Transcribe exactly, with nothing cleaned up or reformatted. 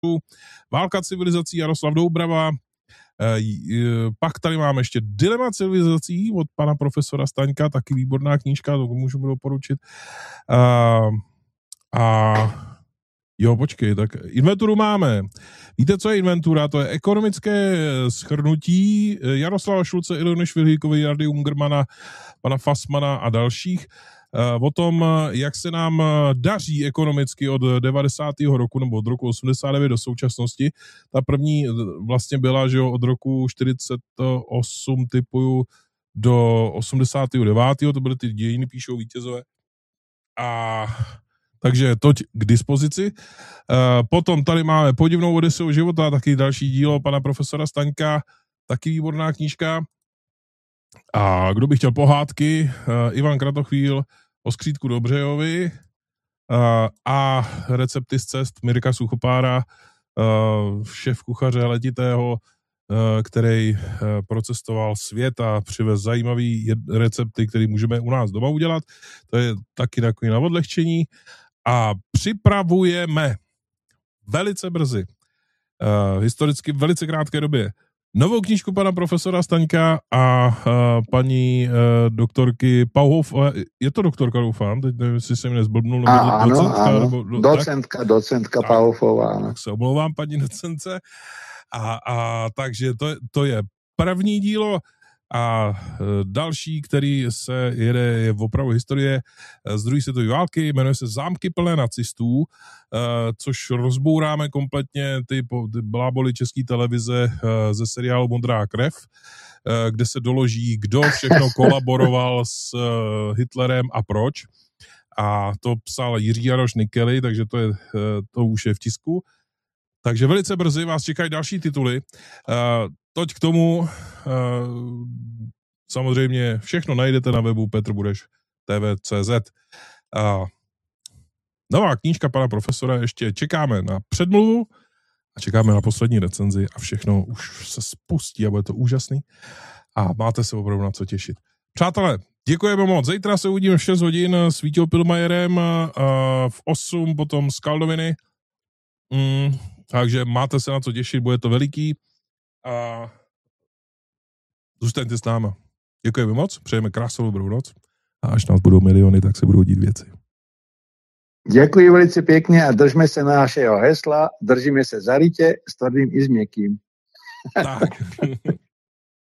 Válka civilizací Jaroslav Doubrava. Pak tady máme ještě Dilema civilizací od pana profesora Staňka, taky výborná knížka, to můžu doporučit. A, a jo, počkej, tak inventuru máme. Víte, co je inventura? To je ekonomické shrnutí Jaroslava Šulce, Ilony Švilhýkové, Jardy Ungermana, pana Fassmana a dalších o tom, jak se nám daří ekonomicky od devadesátého roku nebo od roku osmdesát devět do současnosti. Ta první vlastně byla, že jo, od roku čtyřicet osm typuju do osmdesátého devátého to byly ty dějiny, píšou vítězové. A takže toť k dispozici. Potom tady máme Podivnou Odiseu života, taky další dílo pana profesora Staňka, taky výborná knížka. A kdo by chtěl pohádky, Ivan Kratochvíl o skřítku Dobřejovi a recepty z cest Mirka Suchopára, šéf kuchaře letitého, který procestoval svět a přivez zajímavý recepty, které můžeme u nás doma udělat. To je taky takový na odlehčení. A připravujeme velice brzy, historicky velice krátké době, novou knížku pana profesora Staňka a uh, paní uh, doktorky Pauhof, je to doktorka, doufám, teď nevím, jestli jsem nezblbnul, nebo ano, docentka, ano, nebo, do, docentka, tak, docentka tak, Pauhofová. Tak se omlouvám, paní docence. A, a takže to, to je první dílo a další, který se jede, je opravdu historie z druhé světové války, jmenuje se Zámky plné nacistů, což rozbouráme kompletně ty, ty bláboli české televize ze seriálu Modrá krev, kde se doloží, kdo všechno kolaboroval s Hitlerem a proč. A to psal Jiří Jaroš Nikely, takže to, je, to už je v tisku. Takže velice brzy vás čekají další tituly. Toť k tomu samozřejmě všechno najdete na webu petr budeš tečka t v tečka c z. Nová knížka pana profesora, ještě čekáme na předmluvu a čekáme na poslední recenzi a všechno už se spustí a bude to úžasný a máte se opravdu na co těšit. Přátelé, děkujeme moc. Zítra se uvidíme v šest hodin s Vítěou Pilmajerem, v osm potom z Kaldoviny. Mm, takže máte se na co těšit, bude to veliký a zůstaňte s náma. Děkujeme moc, přejeme krásnou dobrou noc a až nás budou miliony, tak se budou dít věci. Děkuji velice pěkně a držme se našeho hesla, držíme se zarytě s tvrdým i s měkkým. Tak.